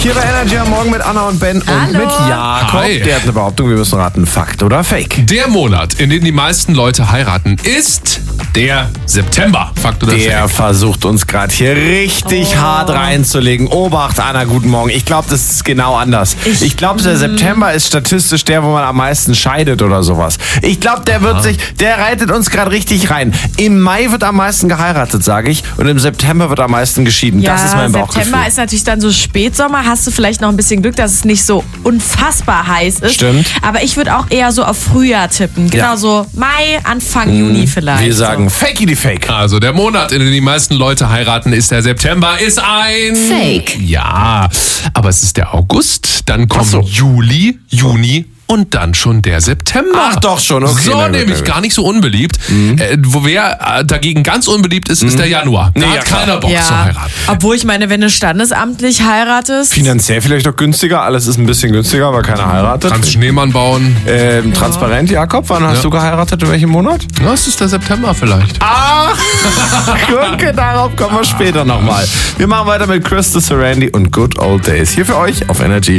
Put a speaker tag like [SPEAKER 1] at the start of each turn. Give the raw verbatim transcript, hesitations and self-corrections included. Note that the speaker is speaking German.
[SPEAKER 1] Hier bei Energy am Morgen mit Anna und Ben und
[SPEAKER 2] Hallo.
[SPEAKER 1] mit Jakob.
[SPEAKER 3] Hi.
[SPEAKER 1] Der hat eine Behauptung, wir müssen raten, Fakt oder Fake.
[SPEAKER 3] Der Monat, in dem die meisten Leute heiraten, ist der September. Fakt oder
[SPEAKER 1] Der
[SPEAKER 3] Fake?
[SPEAKER 1] versucht uns gerade hier richtig
[SPEAKER 2] Oh.
[SPEAKER 1] hart reinzulegen. Obacht, Anna, guten Morgen. Ich glaube, das ist genau anders. Ich,
[SPEAKER 2] Ich-
[SPEAKER 1] glaube, der September ist statistisch der, wo man am meisten scheidet oder sowas. Ich glaube, der wird sich, der reitet uns gerade richtig rein. Im Mai wird am meisten geheiratet, sage ich, und im September wird am meisten geschieden.
[SPEAKER 2] Ja,
[SPEAKER 1] das ist mein Bauchgefühl.
[SPEAKER 2] September ist natürlich dann so Spätsommer. Hast du vielleicht noch ein bisschen Glück, dass es nicht so unfassbar heiß ist.
[SPEAKER 1] Stimmt.
[SPEAKER 2] Aber ich würde auch eher so auf Frühjahr tippen. Genau
[SPEAKER 1] Ja.
[SPEAKER 2] so Mai, Anfang Juni vielleicht.
[SPEAKER 1] Wir sagen
[SPEAKER 2] So.
[SPEAKER 1] Fakey die Fake.
[SPEAKER 3] Also der Monat, in dem die meisten Leute heiraten, ist der September, ist ein...
[SPEAKER 4] Fake.
[SPEAKER 3] Ja, aber es ist der August, dann kommt
[SPEAKER 1] Ach so.
[SPEAKER 3] Juli, Juni und dann schon der September.
[SPEAKER 1] Ach doch schon, okay.
[SPEAKER 3] So,
[SPEAKER 1] Na gut,
[SPEAKER 3] nämlich
[SPEAKER 1] na gut.
[SPEAKER 3] gar nicht so unbeliebt. Äh, wo wer äh, dagegen ganz unbeliebt ist, ist der Januar. Da
[SPEAKER 1] Nee, ja,
[SPEAKER 3] hat
[SPEAKER 1] klar.
[SPEAKER 3] keiner Bock zu
[SPEAKER 2] Ja,
[SPEAKER 3] heiraten.
[SPEAKER 2] obwohl ich meine, wenn du standesamtlich heiratest,
[SPEAKER 1] Finanziell vielleicht doch günstiger. Alles ist ein bisschen günstiger, weil keiner heiratet.
[SPEAKER 3] Kannst Schneemann bauen.
[SPEAKER 1] Ähm, transparent, Jakob, wann hast
[SPEAKER 3] Ja.
[SPEAKER 1] du geheiratet? In welchem Monat?
[SPEAKER 3] Na, es ist der September vielleicht.
[SPEAKER 1] Ach, gucke, darauf kommen wir später nochmal. Wir machen weiter mit Crystal Sarandon und Good Old Days. Hier für euch auf Energy.